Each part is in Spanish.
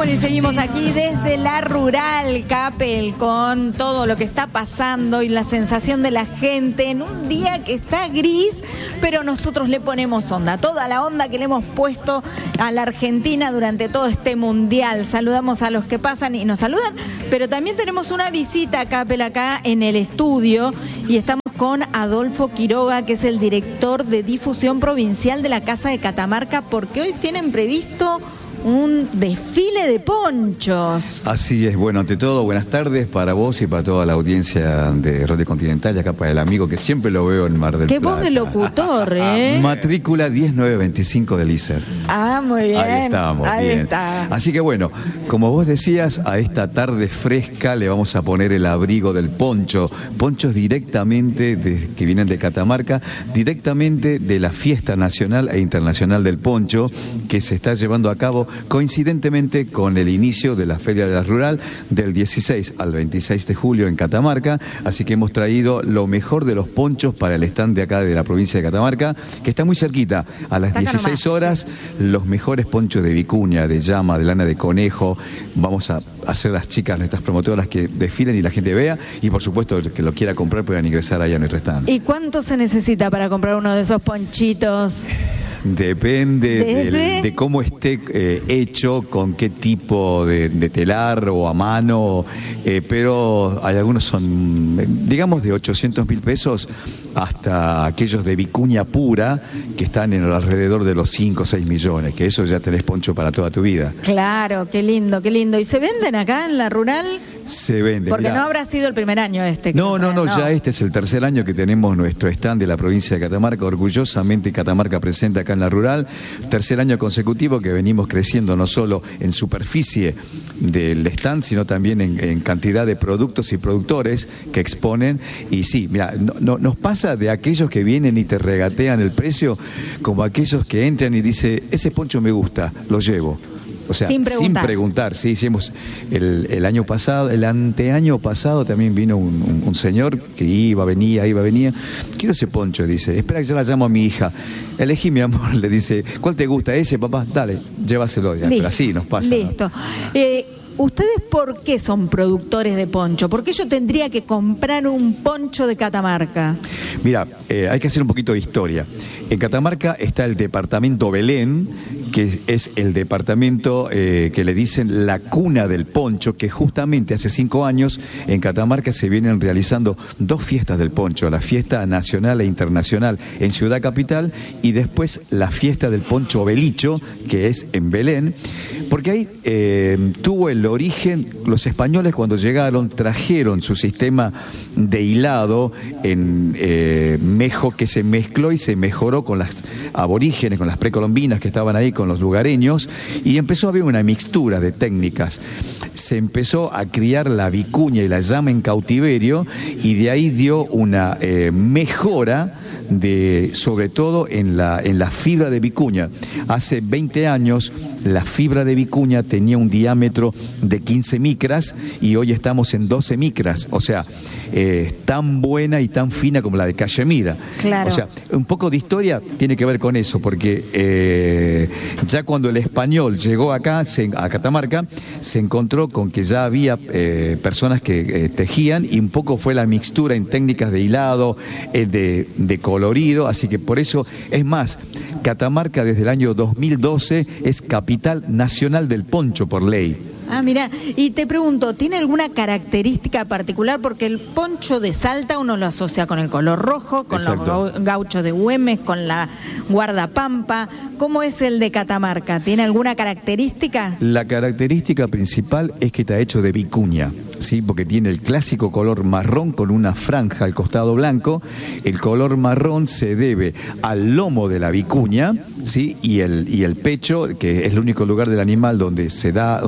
Bueno, y seguimos aquí desde la rural, Capel, con todo lo que está pasando y la sensación de la gente en un día que está gris, pero nosotros le ponemos onda, toda la onda que le hemos puesto a la Argentina durante todo este mundial. Saludamos a los que pasan y nos saludan, pero también tenemos una visita, Capel, acá en el estudio, y estamos con Adolfo Quiroga, que es el director de difusión provincial de la Casa de Catamarca, porque hoy tienen previsto un desfile de ponchos. Así es. Bueno, ante todo, buenas tardes para vos y para toda la audiencia de Radio Continental, y acá para el amigo que siempre lo veo en Mar del Plata. Qué voz de locutor, ¿eh? Matrícula 10925 del ISER. Ah, muy bien. Ahí estamos, ahí bien. Está. Así que bueno, como vos decías, a esta tarde fresca le vamos a poner el abrigo del poncho. Ponchos directamente que vienen de Catamarca, directamente de la Fiesta Nacional e Internacional del Poncho, que se está llevando a cabo coincidentemente con el inicio de la Feria de la Rural del 16 al 26 de julio en Catamarca. Así que hemos traído lo mejor de los ponchos para el stand de acá de la provincia de Catamarca, que está muy cerquita. A las 16 horas, los mejores ponchos de vicuña, de llama, de lana de conejo. Vamos a hacer las chicas, nuestras promotoras, que desfilen y la gente vea, y por supuesto el que lo quiera comprar puedan ingresar ahí a nuestro stand. ¿Y cuánto se necesita para comprar uno de esos ponchitos? Depende de cómo esté hecho, con qué tipo de telar o a mano, pero hay algunos son, digamos, de 800.000 pesos hasta aquellos de vicuña pura que están en alrededor de los 5 o 6 millones, que eso ya tenés poncho para toda tu vida. Claro, qué lindo, qué lindo. ¿Y se venden acá en la rural? Se vende. Porque mirá, no habrá sido el primer año este. No, ya este es el tercer año que tenemos nuestro stand de la provincia de Catamarca. Orgullosamente Catamarca presente acá en la rural. Tercer año consecutivo que venimos creciendo no solo en superficie del stand, sino también en cantidad de productos y productores que exponen. Y sí, mira, nos pasa de aquellos que vienen y te regatean el precio, como aquellos que entran y dicen, ese poncho me gusta, lo llevo. O sea, sin preguntar, sí, hicimos el año pasado, el anteaño pasado también vino un señor que venía, quiero ese poncho, dice, espera que ya la llamo a mi hija, elegí mi amor, le dice, ¿cuál te gusta? Ese, papá, dale, llévaselo, ya. Pero así nos pasa. Listo. ¿No? ¿Ustedes por qué son productores de poncho? ¿Por qué yo tendría que comprar un poncho de Catamarca? Mira, hay que hacer un poquito de historia. En Catamarca está el departamento Belén, que es el departamento que le dicen la cuna del poncho, que justamente hace 5 años en Catamarca se vienen realizando 2 fiestas del poncho, la fiesta nacional e internacional en Ciudad Capital y después la fiesta del poncho Belicho, que es en Belén, porque ahí tuvo el origen, los españoles cuando llegaron trajeron su sistema de hilado en mejo, que se mezcló y se mejoró con las aborígenes, con las precolombinas que estaban ahí, con los lugareños, y empezó a haber una mixtura de técnicas. Se empezó a criar la vicuña y la llama en cautiverio, y de ahí dio una mejora sobre todo en la fibra de vicuña. Hace 20 años la fibra de vicuña tenía un diámetro de 15 micras y hoy estamos en 12 micras, o sea, tan buena y tan fina como la de cachemira. Claro. O sea, un poco de historia tiene que ver con eso, porque ya cuando el español llegó acá, a Catamarca, se encontró con que ya había personas que tejían, y un poco fue la mixtura en técnicas de hilado, de colorido, así que por eso, es más, Catamarca desde el año 2012 es capital nacional del poncho por ley. Ah, mira, y te pregunto, ¿tiene alguna característica particular? Porque el poncho de Salta uno lo asocia con el color rojo, con Exacto. Los gauchos de Güemes, con la guardapampa. ¿Cómo es el de Catamarca? ¿Tiene alguna característica? La característica principal es que está hecho de vicuña, ¿sí? Porque tiene el clásico color marrón con una franja al costado blanco. El color marrón se debe al lomo de la vicuña, ¿sí? Y el pecho, que es el único lugar del animal donde da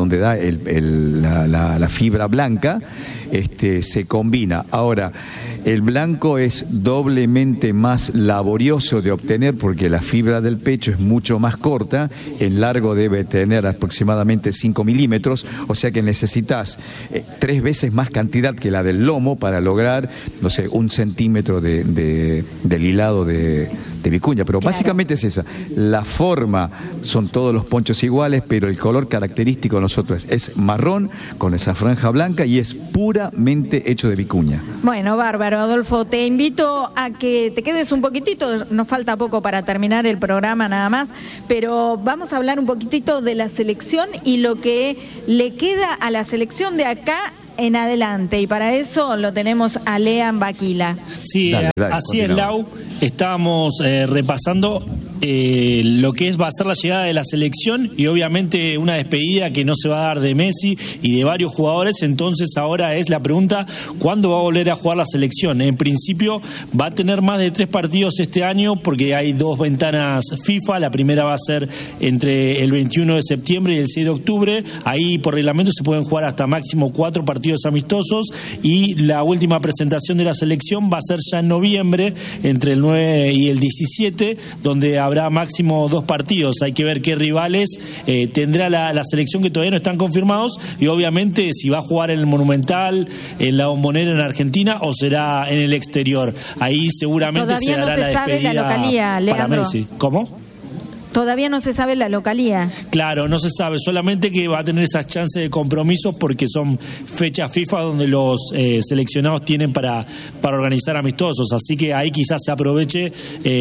la fibra blanca, se combina. Ahora, el blanco es doblemente más laborioso de obtener porque la fibra del pecho es mucho más corta, en largo debe tener aproximadamente 5 milímetros, o sea que necesitas 3 veces más cantidad que la del lomo para lograr, no sé, 1 centímetro del hilado de Vicuña, pero claro, básicamente es esa. La forma, son todos los ponchos iguales, pero el color característico de nosotros es marrón con esa franja blanca y es puramente hecho de vicuña. Bueno, bárbaro, Adolfo, te invito a que te quedes un poquitito, nos falta poco para terminar el programa nada más, pero vamos a hablar un poquitito de la selección y lo que le queda a la selección de acá en adelante, y para eso lo tenemos a Lean Baquila. Sí, dale, así continúa. es, Lau. Estábamos repasando lo que va a ser la llegada de la selección y obviamente una despedida que no se va a dar de Messi y de varios jugadores. Entonces ahora es la pregunta, ¿cuándo va a volver a jugar la selección? En principio va a tener más de 3 partidos este año porque hay 2 ventanas FIFA. La primera va a ser entre el 21 de septiembre y el 6 de octubre. Ahí por reglamento se pueden jugar hasta máximo 4 partidos amistosos, y la última presentación de la selección va a ser ya en noviembre, entre el 9 y el 17, donde habrá máximo 2 partidos. Hay que ver qué rivales tendrá la selección, que todavía no están confirmados, y obviamente si va a jugar en el Monumental, en la Bombonera en Argentina, o será en el exterior. Ahí seguramente todavía se dará no se la sabe despedida la localía, para Leandro. Messi. ¿Cómo? Todavía no se sabe la localía. Claro, no se sabe, solamente que va a tener esas chances de compromisos porque son fechas FIFA donde los seleccionados tienen para organizar amistosos, así que ahí quizás se aproveche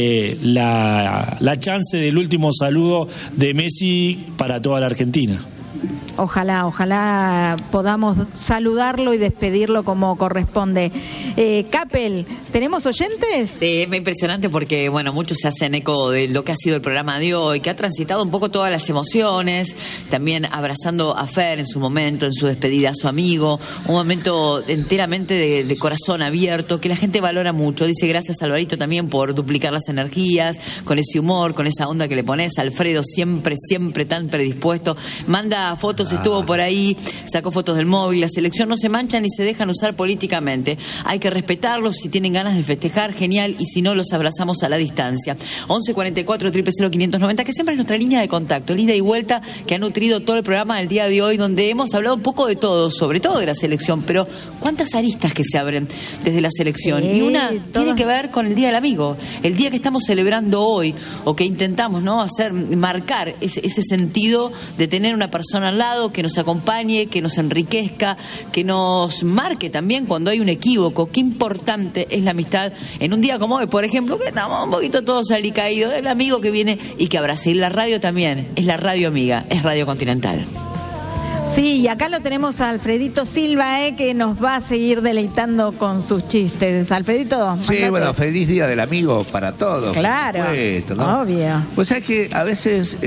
la chance del último saludo de Messi para toda la Argentina. Ojalá podamos saludarlo y despedirlo como corresponde. Capel, ¿tenemos oyentes? Sí, es impresionante porque, bueno, muchos se hacen eco de lo que ha sido el programa de hoy, que ha transitado un poco todas las emociones, también abrazando a Fer en su momento, en su despedida a su amigo, un momento enteramente de corazón abierto, que la gente valora mucho. Dice gracias, Alvarito, también por duplicar las energías, con ese humor, con esa onda que le pones. Alfredo siempre tan predispuesto, manda fotos, estuvo por ahí, sacó fotos del móvil. La selección no se mancha ni se dejan usar políticamente. Hay que respetarlos, si tienen ganas de festejar, genial, y si no, los abrazamos a la distancia. 1144 000 590, que siempre es nuestra línea de contacto, el ida y vuelta que ha nutrido todo el programa del día de hoy, donde hemos hablado un poco de todo, sobre todo de la selección, pero cuántas aristas que se abren desde la selección. Sí, y una tiene que ver con el Día del Amigo, el día que estamos celebrando hoy, o que intentamos, ¿no?, marcar ese sentido de tener una persona al lado que nos acompañe, que nos enriquezca, que nos marque también cuando hay un equívoco. Qué importante es la amistad en un día como hoy, por ejemplo, que estamos un poquito todos alicaídos, el amigo que viene y que abraza. Y la radio también, es la radio amiga, es Radio Continental. Sí, y acá lo tenemos a Alfredito Silva, que nos va a seguir deleitando con sus chistes. Alfredito, sí, mandate. bueno, feliz Día del Amigo para todos. Claro, por supuesto, ¿no? obvio. Pues es que a veces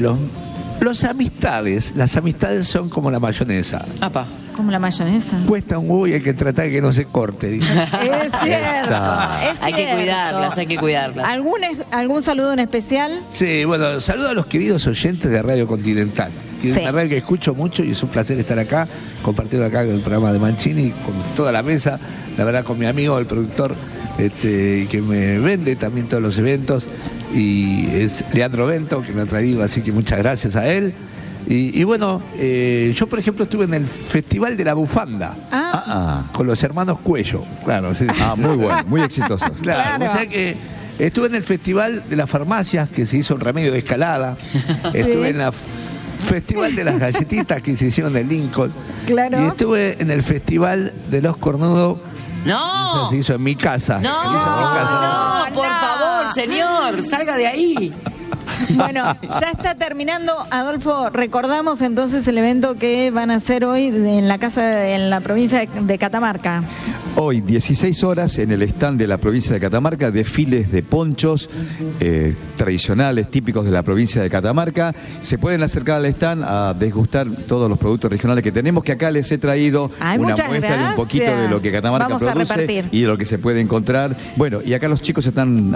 las amistades son como la mayonesa. Apa. Como la mayonesa. Cuesta un huevo y hay que tratar que no se corte. Dice. Es cierto. Hay que cuidarlas, hay que cuidarlas. ¿Algún saludo en especial? Sí, bueno, saludo a los queridos oyentes de Radio Continental, que es Sí. una radio que escucho mucho y es un placer estar acá, compartiendo acá con el programa de Mancini, con toda la mesa, la verdad, con mi amigo, el productor, que me vende también todos los eventos, y es Leandro Bento, que me ha traído, así que muchas gracias a él. Y bueno, yo por ejemplo estuve en el Festival de la Bufanda con los hermanos Cuello, claro. Sí. Muy bueno, muy exitosos. Claro, o sea que estuve en el Festival de las Farmacias, que se hizo el remedio de escalada. Estuve en el Festival de las Galletitas, que se hicieron en Lincoln. Claro. Y estuve en el Festival de los Cornudos. ¡No! Eso se hizo en mi casa. Se hizo en mi casa. No, por favor, señor, salga de ahí. Bueno, ya está terminando. Adolfo, recordamos entonces el evento que van a hacer hoy en la provincia de Catamarca. Hoy, 16 horas, en el stand de la provincia de Catamarca, desfiles de ponchos tradicionales, típicos de la provincia de Catamarca. Se pueden acercar al stand a degustar todos los productos regionales que tenemos, que acá les he traído una muchas muestra de un poquito de lo que Catamarca Vamos a produce repartir. y de lo que se puede encontrar. Bueno, y acá los chicos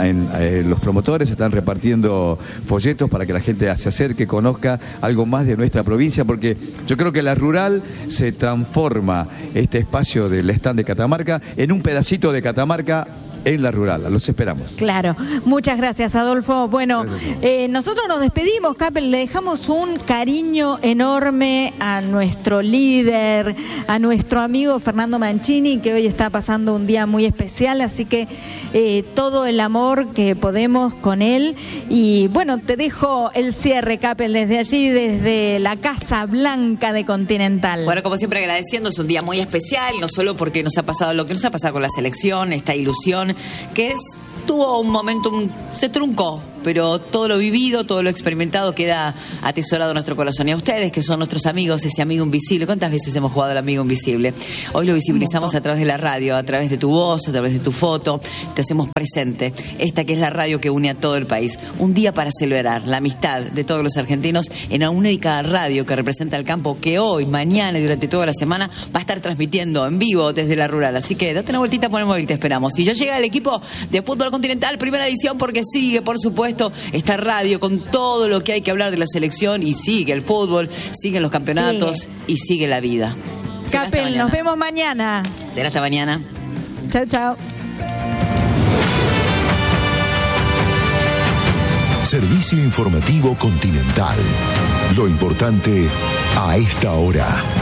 los promotores están repartiendo folletos para que la gente se acerque, conozca algo más de nuestra provincia, porque yo creo que la rural se transforma, este espacio del stand de Catamarca, en un pedacito de Catamarca en La Rural. Los esperamos. Claro, muchas gracias, Adolfo. Bueno, nosotros nos despedimos, Capel, le dejamos un cariño enorme a nuestro líder, a nuestro amigo Fernando Mancini, que hoy está pasando un día muy especial, así que todo el amor que podemos con él. Y bueno, te dejo el cierre, Capel, desde allí, desde la Casa Blanca de Continental. Bueno, como siempre agradeciendo, es un día muy especial, no solo porque nos ha pasado lo que nos ha pasado con la selección, esta ilusión, que tuvo un momento, se truncó, pero todo lo vivido, todo lo experimentado queda atesorado en nuestro corazón. Y a ustedes, que son nuestros amigos, ese amigo invisible, ¿cuántas veces hemos jugado al amigo invisible? Hoy lo visibilizamos a través de la radio, a través de tu voz, a través de tu foto, te hacemos presente. Esta que es la radio que une a todo el país. Un día para celebrar la amistad de todos los argentinos en una única radio que representa el campo, que hoy, mañana y durante toda la semana va a estar transmitiendo en vivo desde La Rural. Así que date una vueltita por el móvil, te esperamos. Y ya llega el equipo de Fútbol Continental, primera edición, porque sigue, por supuesto, esta radio con todo lo que hay que hablar de la selección, y sigue el fútbol, siguen los campeonatos y sigue la vida. Capel, nos vemos mañana. Será hasta mañana. Chao, chao. Servicio Informativo Continental. Lo importante a esta hora.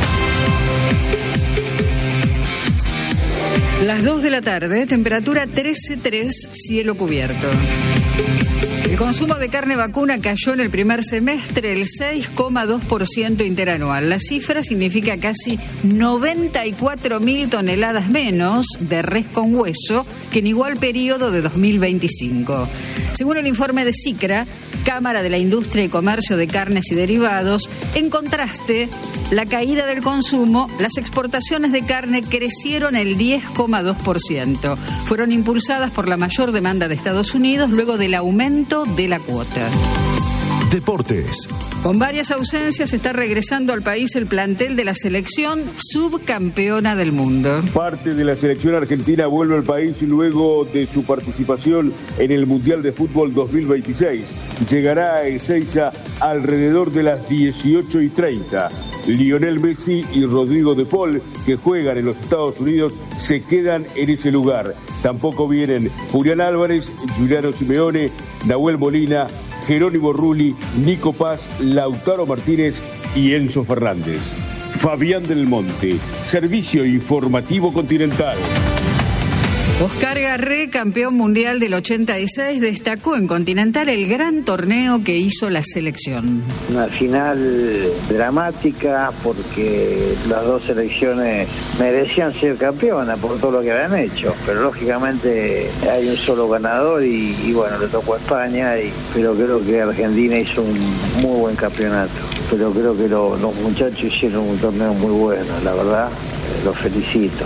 Las 2 de la tarde, temperatura 13,3, cielo cubierto. El consumo de carne vacuna cayó en el primer semestre el 6,2% interanual. La cifra significa casi 94.000 toneladas menos de res con hueso que en igual periodo de 2025. Según el informe de CICRA, Cámara de la Industria y Comercio de Carnes y Derivados, en contraste, la caída del consumo, las exportaciones de carne crecieron el 10,2%. Fueron impulsadas por la mayor demanda de Estados Unidos luego del aumento de la cuota. Deportes. Con varias ausencias está regresando al país el plantel de la selección subcampeona del mundo. Parte de la selección argentina vuelve al país luego de su participación en el Mundial de Fútbol 2026. Llegará a Ezeiza alrededor de las 18:30. Lionel Messi y Rodrigo de Paul, que juegan en los Estados Unidos, se quedan en ese lugar. Tampoco vienen Julián Álvarez, Giuliano Simeone, Nahuel Molina, Jerónimo Rulli, Nico Paz, Lautaro Martínez y Enzo Fernández. Fabián del Monte, Servicio Informativo Continental. Oscar Garré, campeón mundial del 86, destacó en Continental el gran torneo que hizo la selección. Una final dramática porque las dos selecciones merecían ser campeonas por todo lo que habían hecho, pero lógicamente hay un solo ganador y bueno, le tocó a España, pero creo que Argentina hizo un muy buen campeonato, pero creo que los muchachos hicieron un torneo muy bueno, la verdad, los felicito.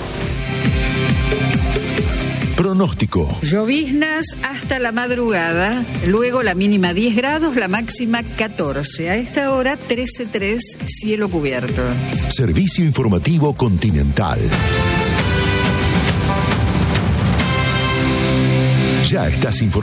Pronóstico. Lloviznas hasta la madrugada, luego la mínima 10 grados, la máxima 14. A esta hora 13,3, cielo cubierto. Servicio Informativo Continental. Ya estás informado.